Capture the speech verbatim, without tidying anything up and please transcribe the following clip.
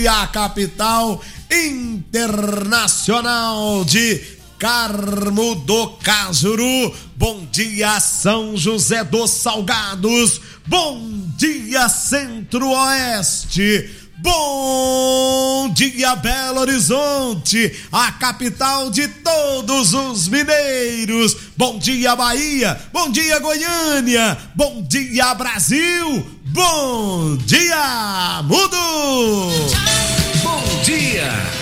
dia, capital internacional de Carmo do Cajuru. Bom dia, São José dos Salgados. Bom dia, Centro-Oeste. Bom dia, Belo Horizonte, a capital de todos os mineiros. Bom dia, Bahia. Bom dia, Goiânia. Bom dia, Brasil. Bom dia, mundo. Bom dia.